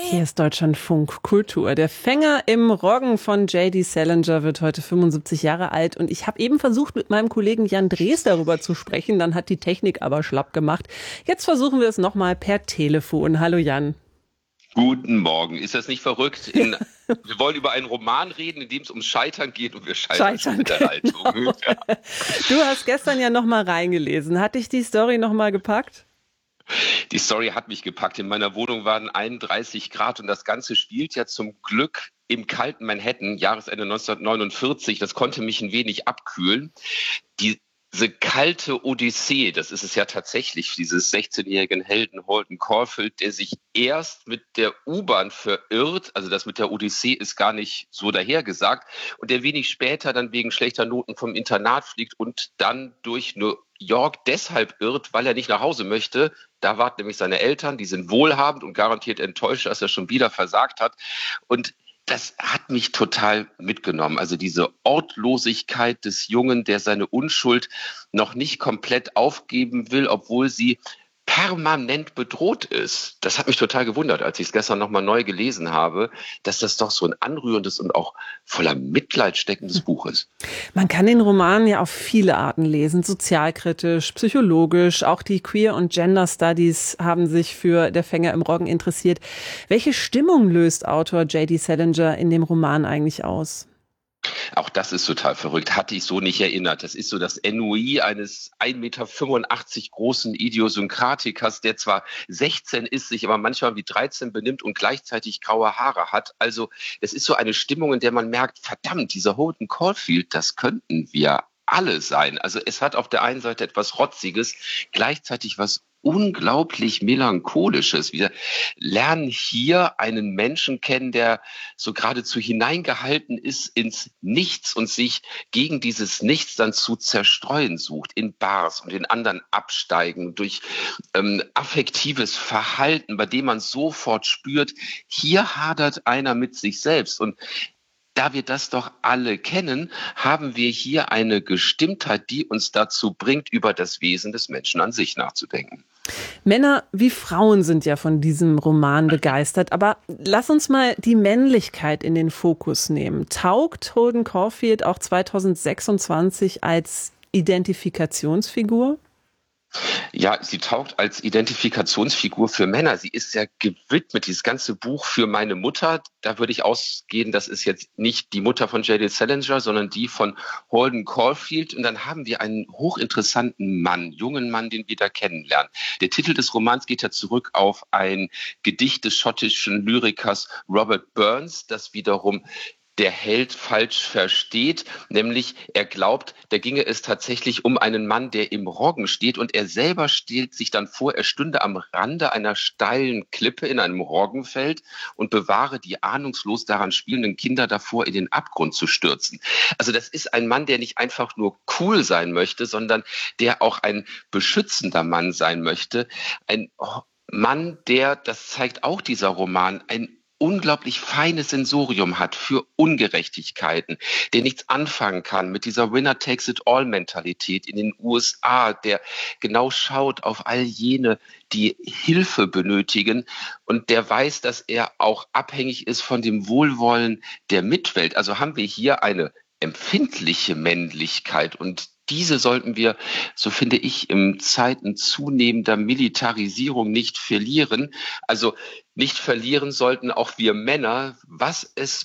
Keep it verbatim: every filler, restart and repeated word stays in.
Hier ist Deutschlandfunk Kultur. Der Fänger im Roggen von J D. Salinger wird heute fünfundsiebzig Jahre alt. Und ich habe eben versucht, mit meinem Kollegen Jan Drees darüber zu sprechen. Dann hat die Technik aber schlapp gemacht. Jetzt versuchen wir es nochmal per Telefon. Hallo Jan. Guten Morgen. Ist das nicht verrückt? In, wir wollen über einen Roman reden, in dem es ums Scheitern geht und wir scheitern, scheitern schon mit der Leitung. Genau. Ja. Du hast gestern ja nochmal reingelesen. Hat dich die Story nochmal gepackt? Die Story hat mich gepackt. In meiner Wohnung waren einunddreißig Grad und das Ganze spielt ja zum Glück im kalten Manhattan, Jahresende neunzehnhundertneunundvierzig. Das konnte mich ein wenig abkühlen. Die Diese kalte Odyssee, das ist es ja tatsächlich, dieses sechzehnjährigen Helden Holden Caulfield, der sich erst mit der U-Bahn verirrt, also das mit der Odyssee ist gar nicht so dahergesagt, und der wenig später dann wegen schlechter Noten vom Internat fliegt und dann durch New York deshalb irrt, weil er nicht nach Hause möchte. Da warten nämlich seine Eltern, die sind wohlhabend und garantiert enttäuscht, dass er schon wieder versagt hat. Und das hat mich total mitgenommen. Also diese Ortlosigkeit des Jungen, der seine Unschuld noch nicht komplett aufgeben will, obwohl sie permanent bedroht ist. Das hat mich total gewundert, als ich es gestern nochmal neu gelesen habe, dass das doch so ein anrührendes und auch voller Mitleid steckendes Buch ist. Man kann den Roman ja auf viele Arten lesen, sozialkritisch, psychologisch. Auch die Queer- und Gender-Studies haben sich für Der Fänger im Roggen interessiert. Welche Stimmung löst Autor J D. Salinger in dem Roman eigentlich aus? Auch das ist total verrückt, hatte ich so nicht erinnert. Das ist so das Ennui eines ein Meter fünfundachtzig großen Idiosynkratikers, der zwar sechzehn ist, sich aber manchmal wie dreizehn benimmt und gleichzeitig graue Haare hat. Also es ist so eine Stimmung, in der man merkt, verdammt, dieser Holden Caulfield, das könnten wir alle sein. Also es hat auf der einen Seite etwas Rotziges, gleichzeitig was unglaublich Melancholisches. Wir lernen hier einen Menschen kennen, der so geradezu hineingehalten ist ins Nichts und sich gegen dieses Nichts dann zu zerstreuen sucht, in Bars und in anderen Absteigen, durch ähm, affektives Verhalten, bei dem man sofort spürt, hier hadert einer mit sich selbst. Und da wir das doch alle kennen, haben wir hier eine Gestimmtheit, die uns dazu bringt, über das Wesen des Menschen an sich nachzudenken. Männer wie Frauen sind ja von diesem Roman begeistert, aber lass uns mal die Männlichkeit in den Fokus nehmen. Taugt Holden Caulfield auch zweitausendsechsundzwanzig als Identifikationsfigur? Ja, sie taugt als Identifikationsfigur für Männer. Sie ist ja gewidmet, dieses ganze Buch für meine Mutter. Da würde ich ausgehen, das ist jetzt nicht die Mutter von J D. Salinger, sondern die von Holden Caulfield. Und dann haben wir einen hochinteressanten Mann, jungen Mann, den wir da kennenlernen. Der Titel des Romans geht ja zurück auf ein Gedicht des schottischen Lyrikers Robert Burns, das wiederum der Held falsch versteht, nämlich er glaubt, da ginge es tatsächlich um einen Mann, der im Roggen steht, und er selber stellt sich dann vor, er stünde am Rande einer steilen Klippe in einem Roggenfeld und bewahre die ahnungslos daran spielenden Kinder davor, in den Abgrund zu stürzen. Also das ist ein Mann, der nicht einfach nur cool sein möchte, sondern der auch ein beschützender Mann sein möchte. Ein Mann, der, das zeigt auch dieser Roman, ein unglaublich feines Sensorium hat für Ungerechtigkeiten, der nichts anfangen kann mit dieser Winner-takes-it-all-Mentalität in den U S A, der genau schaut auf all jene, die Hilfe benötigen, und der weiß, dass er auch abhängig ist von dem Wohlwollen der Mitwelt. Also haben wir hier eine empfindliche Männlichkeit, und diese sollten wir, so finde ich, in Zeiten zunehmender Militarisierung nicht verlieren. Also nicht verlieren sollten auch wir Männer, was es